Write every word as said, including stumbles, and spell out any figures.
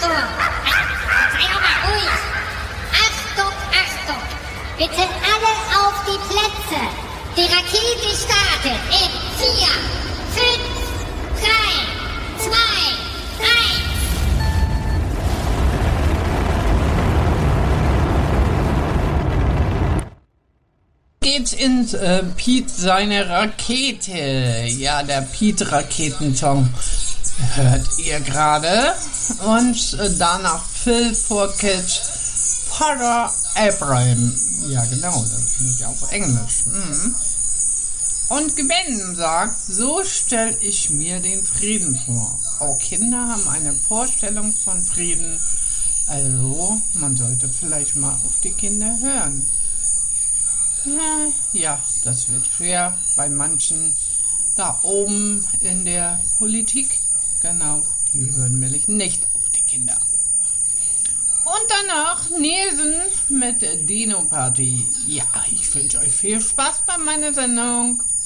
Achtung! Sei doch mal ruhig! Achtung, Achtung! Bitte alle auf die Plätze! Die Rakete startet in vier, fünf, drei, zwei, eins! Geht's in äh, Piet seine Rakete. Ja, der Piet-Raketensong hört ihr gerade. Und äh, danach Phil Fourcade, Father Abraham. Ja, genau, das ist nicht auf Englisch. Mhm. Und Gwen sagt, so stelle ich mir den Frieden vor. Auch Kinder haben eine Vorstellung von Frieden. Also, man sollte vielleicht mal auf die Kinder hören. Ja, das wird schwer bei manchen da oben in der Politik. Genau, die hören nämlich nicht auf die Kinder. Und danach Nielsen mit Dino Party. Ja, ich wünsche euch viel Spaß bei meiner Sendung.